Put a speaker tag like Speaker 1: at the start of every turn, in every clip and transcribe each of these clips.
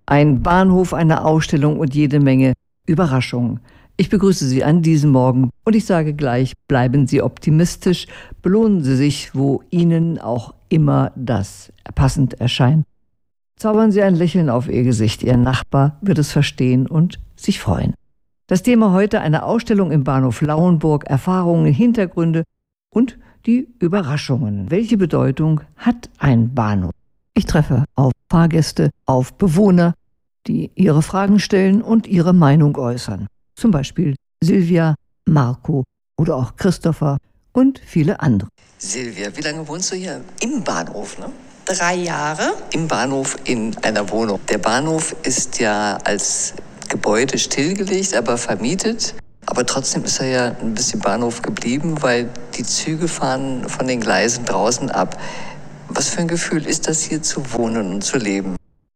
Speaker 1: Ein Bahnhof, eine Ausstellung und jede Menge Überraschungen. Ich begrüße Sie an diesem Morgen und ich sage gleich, bleiben Sie optimistisch, belohnen Sie sich, wo Ihnen auch immer das passend erscheint. Zaubern Sie ein Lächeln auf Ihr Gesicht, Ihr Nachbar wird es verstehen und sich freuen. Das Thema heute: eine Ausstellung im Bahnhof Lauenburg, Erfahrungen, Hintergründe und die Überraschungen. Welche Bedeutung hat ein Bahnhof? Ich treffe auf Fahrgäste, auf Bewohner, die ihre Fragen stellen und ihre Meinung äußern. Zum Beispiel Silvia, Marco oder auch Christopher und viele andere.
Speaker 2: Silvia, wie lange wohnst du hier im Bahnhof, ne?
Speaker 3: 3 Jahre.
Speaker 2: Im Bahnhof in einer Wohnung. Der Bahnhof ist ja als Gebäude stillgelegt, aber vermietet. Aber trotzdem ist er ja ein bisschen Bahnhof geblieben, weil die Züge fahren von den Gleisen draußen ab. Was für ein Gefühl ist das, hier zu wohnen und zu leben?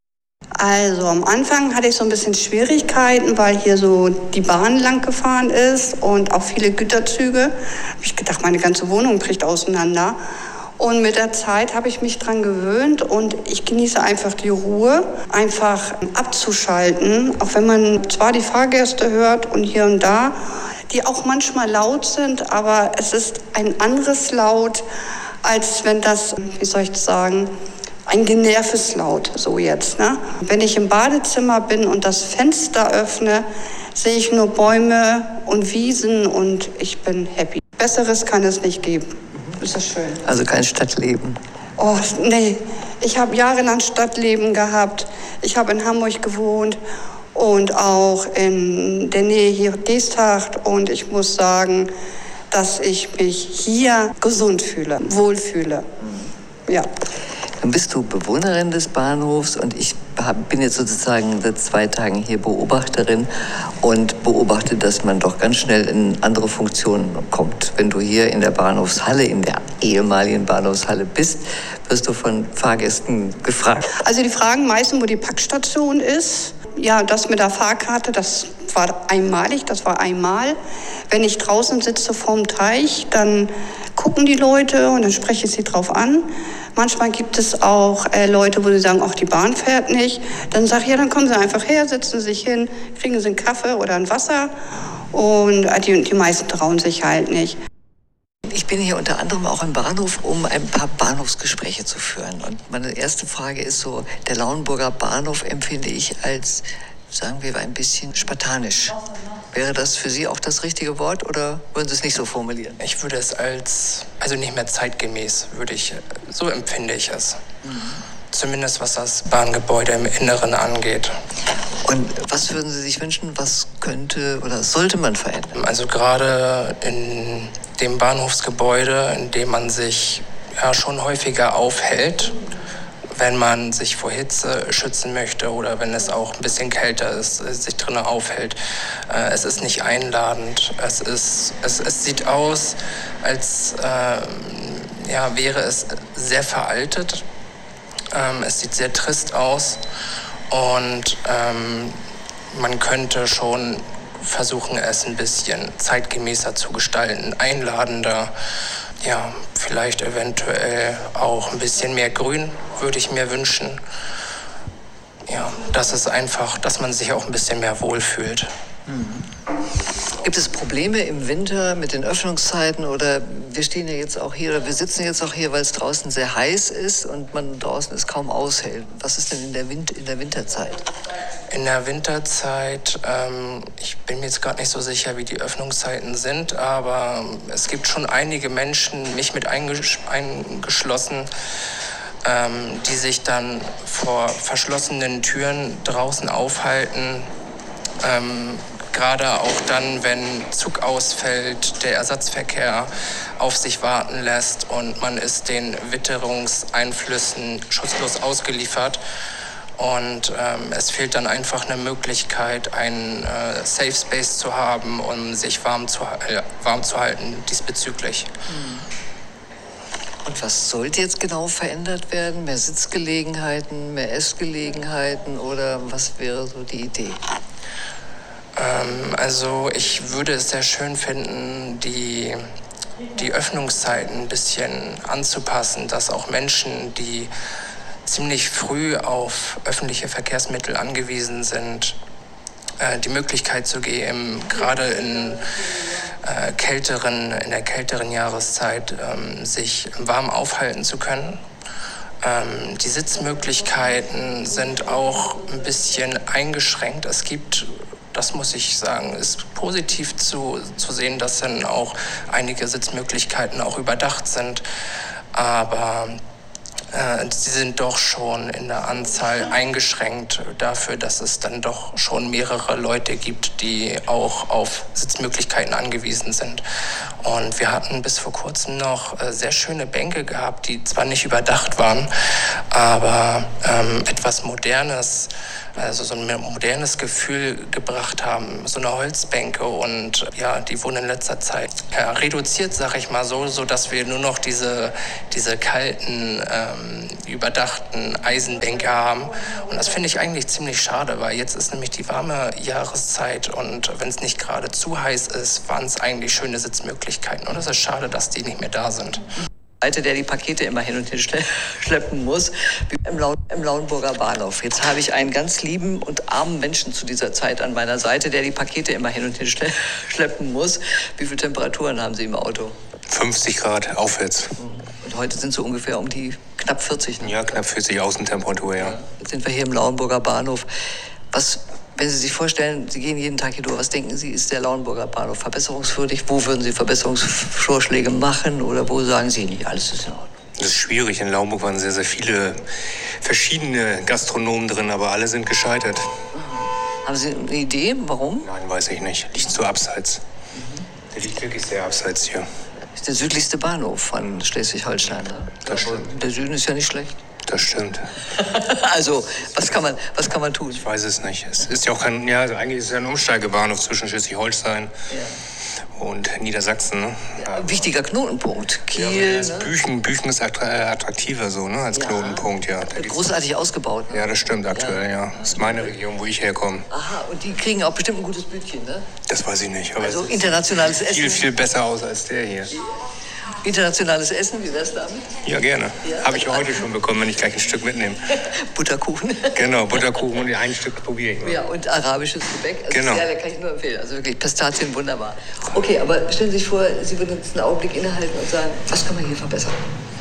Speaker 3: Also am Anfang hatte ich so ein bisschen Schwierigkeiten, weil hier so die Bahn lang gefahren ist und auch viele Güterzüge. Habe ich gedacht, meine ganze Wohnung bricht auseinander. Und mit der Zeit habe ich mich dran gewöhnt und ich genieße einfach die Ruhe, einfach abzuschalten. Auch wenn man zwar die Fahrgäste hört und hier und da, die auch manchmal laut sind, aber es ist ein anderes Laut, als wenn das, wie soll ich sagen, ein genervtes Laut, so jetzt, ne? Wenn ich im Badezimmer bin und das Fenster öffne, sehe ich nur Bäume und Wiesen und ich bin happy. Besseres kann es nicht geben. Ist das schön.
Speaker 2: Also kein Stadtleben?
Speaker 3: Oh, nee. Ich habe jahrelang Stadtleben gehabt. Ich habe in Hamburg gewohnt und auch in der Nähe hier Geesthacht. Und ich muss sagen, dass ich mich hier gesund fühle, wohlfühle. Ja.
Speaker 2: Dann bist du Bewohnerin des Bahnhofs und ich bin jetzt sozusagen seit 2 Tagen hier Beobachterin und beobachte, dass man doch ganz schnell in andere Funktionen kommt. Wenn du hier in der Bahnhofshalle, in der ehemaligen Bahnhofshalle bist, wirst du von Fahrgästen gefragt.
Speaker 3: Also die fragen meistens, wo die Packstation ist. Ja, das mit der Fahrkarte, das war einmalig, das war einmal. Wenn ich draußen sitze vorm Teich, dann gucken die Leute und dann spreche ich sie drauf an. Manchmal gibt es auch Leute, wo sie sagen, ach, die Bahn fährt nicht. Dann sage ich, ja, dann kommen sie einfach her, setzen sich hin, kriegen sie einen Kaffee oder ein Wasser. Und die meisten trauen sich halt nicht.
Speaker 2: Ich bin hier unter anderem auch im Bahnhof, um ein paar Bahnhofsgespräche zu führen. Und meine erste Frage ist so, der Lauenburger Bahnhof empfinde ich als, sagen wir, ein bisschen spartanisch. Wäre das für Sie auch das richtige Wort oder würden Sie es nicht so formulieren?
Speaker 4: Ich würde es also nicht mehr zeitgemäß, so empfinde ich es. Zumindest was das Bahngebäude im Inneren angeht.
Speaker 2: Und was würden Sie sich wünschen, was könnte oder sollte man verändern?
Speaker 4: Also gerade in dem Bahnhofsgebäude, in dem man sich ja schon häufiger aufhält, wenn man sich vor Hitze schützen möchte oder wenn es auch ein bisschen kälter ist, sich drinnen aufhält. Es ist nicht einladend. Es sieht aus, als wäre es sehr veraltet. Es sieht sehr trist aus und man könnte schon versuchen, es ein bisschen zeitgemäßer zu gestalten, einladender. Ja, vielleicht eventuell auch ein bisschen mehr Grün würde ich mir wünschen. Ja, dass man sich auch ein bisschen mehr wohlfühlt.
Speaker 2: Gibt es Probleme im Winter mit den Öffnungszeiten oder wir stehen ja jetzt auch hier oder wir sitzen jetzt auch hier, weil es draußen sehr heiß ist und man draußen es kaum aushält. Was ist denn in der Winterzeit?
Speaker 4: In der Winterzeit, ich bin mir jetzt gerade nicht so sicher, wie die Öffnungszeiten sind, aber es gibt schon einige Menschen, mich mit eingeschlossen, die sich dann vor verschlossenen Türen draußen aufhalten. Gerade auch dann, wenn Zug ausfällt, der Ersatzverkehr auf sich warten lässt und man ist den Witterungseinflüssen schutzlos ausgeliefert. Und es fehlt dann einfach eine Möglichkeit, einen Safe Space zu haben, um sich warm zu halten diesbezüglich.
Speaker 2: Und was sollte jetzt genau verändert werden? Mehr Sitzgelegenheiten, mehr Essgelegenheiten oder was wäre so die Idee?
Speaker 4: Also ich würde es sehr schön finden, die Öffnungszeiten ein bisschen anzupassen, dass auch Menschen, die ziemlich früh auf öffentliche Verkehrsmittel angewiesen sind, die Möglichkeit zu geben, gerade in der kälteren Jahreszeit sich warm aufhalten zu können. Die Sitzmöglichkeiten sind auch ein bisschen eingeschränkt. Es gibt, das muss ich sagen, ist positiv zu sehen, dass dann auch einige Sitzmöglichkeiten auch überdacht sind. Aber sie sind doch schon in der Anzahl eingeschränkt dafür, dass es dann doch schon mehrere Leute gibt, die auch auf Sitzmöglichkeiten angewiesen sind. Und wir hatten bis vor kurzem noch sehr schöne Bänke gehabt, die zwar nicht überdacht waren, aber etwas Modernes, also so ein modernes Gefühl gebracht haben, so eine Holzbänke. Und ja, die wurden in letzter Zeit reduziert, sag ich mal so, dass wir nur noch diese kalten, überdachten Eisenbänke haben. Und das finde ich eigentlich ziemlich schade, weil jetzt ist nämlich die warme Jahreszeit und wenn es nicht gerade zu heiß ist, waren es eigentlich schöne Sitzmöglichkeiten. Und es ist schade, dass die nicht mehr da sind.
Speaker 2: Der die Pakete immer hin und her schleppen muss, wie im Lauenburger Bahnhof. Jetzt habe ich einen ganz lieben und armen Menschen zu dieser Zeit an meiner Seite, der die Pakete immer hin und her schleppen muss. Wie viele Temperaturen haben Sie im Auto?
Speaker 5: 50 Grad aufwärts.
Speaker 2: Und heute sind so ungefähr um die knapp 40. Ne?
Speaker 5: Ja, knapp 40 Außentemperatur, ja.
Speaker 2: Jetzt sind wir hier im Lauenburger Bahnhof. Wenn Sie sich vorstellen, Sie gehen jeden Tag hier durch, was denken Sie, ist der Lauenburger Bahnhof verbesserungswürdig? Wo würden Sie Verbesserungsvorschläge machen oder wo sagen Sie, nicht alles ist in Ordnung?
Speaker 5: Das ist schwierig. In Lauenburg waren sehr, sehr viele verschiedene Gastronomen drin, aber alle sind gescheitert.
Speaker 2: Haben Sie eine Idee, warum?
Speaker 5: Nein, weiß ich nicht. Liegt so abseits. Der liegt wirklich sehr abseits hier.
Speaker 2: Das ist der südlichste Bahnhof von Schleswig-Holstein. Ne?
Speaker 5: Das stimmt.
Speaker 2: Der Süden ist ja nicht schlecht.
Speaker 5: Das stimmt.
Speaker 2: Also, was kann man tun?
Speaker 5: Ich weiß es nicht. Es ist ja auch also eigentlich ist es ja ein Umsteigebahnhof zwischen Schleswig-Holstein und Niedersachsen. Ne?
Speaker 2: Ja, wichtiger Knotenpunkt.
Speaker 5: Kiel. Ja,
Speaker 2: ne?
Speaker 5: Büchen ist attraktiver so, ne, als Knotenpunkt, ja.
Speaker 2: Großartig ausgebaut. Ne?
Speaker 5: Ja, das stimmt aktuell, ja. Das ist meine Region, wo ich herkomme.
Speaker 2: Aha, und die kriegen auch bestimmt ein gutes Bütchen, ne?
Speaker 5: Das weiß ich nicht. Aber
Speaker 2: also internationales Essen.
Speaker 5: Viel besser aus als der hier.
Speaker 2: Internationales Essen, wie wär's damit?
Speaker 5: Ja, gerne. Ja, habe ich heute schon bekommen, wenn ich gleich ein Stück mitnehme.
Speaker 2: Butterkuchen.
Speaker 5: Genau, Butterkuchen und ein Stück probiere ich mal.
Speaker 2: Ja, und arabisches Gebäck. Also
Speaker 5: genau.
Speaker 2: Ja, da kann ich nur empfehlen. Also wirklich, Pistazien, wunderbar. Okay, aber stellen Sie sich vor, Sie würden jetzt einen Augenblick innehalten und sagen, was kann man hier verbessern?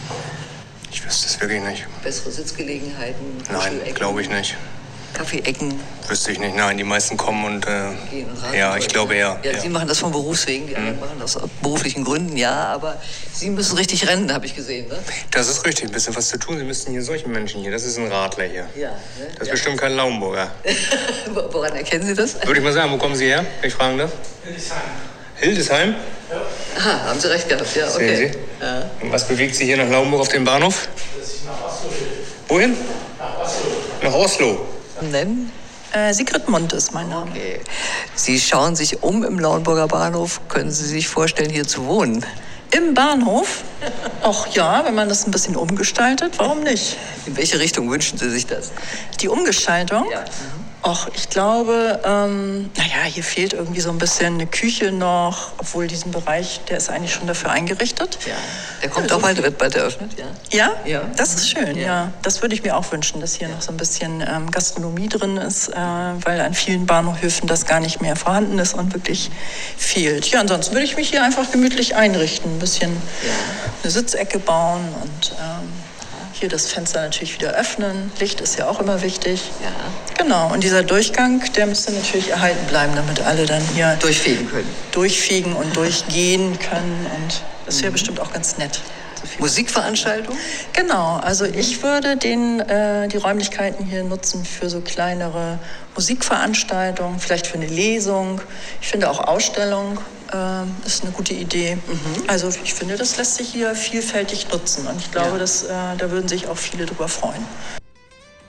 Speaker 5: Ich wüsste es wirklich nicht.
Speaker 2: Bessere Sitzgelegenheiten?
Speaker 5: Nein, glaube ich nicht.
Speaker 2: Kaffee-Ecken?
Speaker 5: Wüsste ich nicht. Nein, die meisten kommen und
Speaker 2: gehen und
Speaker 5: ja, ich glaube ja.
Speaker 2: Ja, Sie machen das von Berufswegen, die anderen machen das aus beruflichen Gründen, ja, aber Sie müssen richtig rennen, habe ich gesehen, ne?
Speaker 5: Das ist richtig, ein bisschen was zu tun. Sie müssten hier solchen Menschen hier, das ist ein Radler hier.
Speaker 2: Ja. Ne?
Speaker 5: Das ist bestimmt kein Lauenburger.
Speaker 2: Woran erkennen Sie das?
Speaker 5: Würde ich mal sagen, wo kommen Sie her, wenn ich fragen darf?
Speaker 6: Hildesheim.
Speaker 5: Hildesheim?
Speaker 6: Ja.
Speaker 2: Aha, haben Sie recht gehabt, ja, okay.
Speaker 5: Sehen Sie?
Speaker 2: Ja.
Speaker 5: Und was bewegt Sie hier nach Lauenburg auf dem Bahnhof?
Speaker 6: Dass ich nach Oslo will.
Speaker 5: Wohin?
Speaker 6: Nach Oslo.
Speaker 5: Nach Oslo.
Speaker 2: Nennen?
Speaker 7: Sigrid Mund ist mein Name.
Speaker 2: Okay. Sie schauen sich um im Lauenburger Bahnhof. Können Sie sich vorstellen, hier zu wohnen?
Speaker 7: Im Bahnhof? Ach ja, wenn man das ein bisschen umgestaltet, warum nicht?
Speaker 2: In welche Richtung wünschen Sie sich das?
Speaker 7: Die Umgestaltung?
Speaker 2: Ja.
Speaker 7: Ach, ich glaube, hier fehlt irgendwie so ein bisschen eine Küche noch, obwohl diesen Bereich, der ist eigentlich schon dafür eingerichtet.
Speaker 2: Ja. Der kommt auch bald, wird bald eröffnet, ja?
Speaker 7: Ja?
Speaker 2: Ja.
Speaker 7: Das ist schön, ja. Das würde ich mir auch wünschen, dass hier noch so ein bisschen Gastronomie drin ist, weil an vielen Bahnhöfen das gar nicht mehr vorhanden ist und wirklich fehlt. Ja, ansonsten würde ich mich hier einfach gemütlich einrichten, ein bisschen eine Sitzecke bauen und hier das Fenster natürlich wieder öffnen. Licht ist ja auch immer wichtig.
Speaker 2: Ja.
Speaker 7: Genau, und dieser Durchgang, der müsste natürlich erhalten bleiben, damit alle dann hier durchfegen und durchgehen können. Und das wäre bestimmt auch ganz nett.
Speaker 2: Musikveranstaltung?
Speaker 7: Genau, also ich würde die Räumlichkeiten hier nutzen für so kleinere Musikveranstaltungen, vielleicht für eine Lesung. Ich finde auch Ausstellung ist eine gute Idee. Also ich finde, das lässt sich hier vielfältig nutzen und ich glaube, da würden sich auch viele drüber freuen.